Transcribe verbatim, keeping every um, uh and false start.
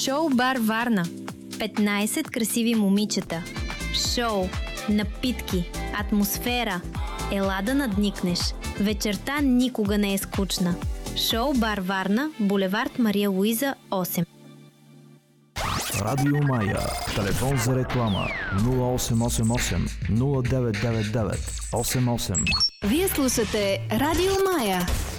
Шоу бар Варна. петнайсет красиви момичета. Шоу, напитки, атмосфера. Ела да надникнеш. Вечерта никога не е скучна. Шоу бар Варна, булевард Мария Луиза, осем. Радио Мая. Телефон за реклама нула осем осем осем нула девет девет девет осем осем. Вие слушате Радио Мая.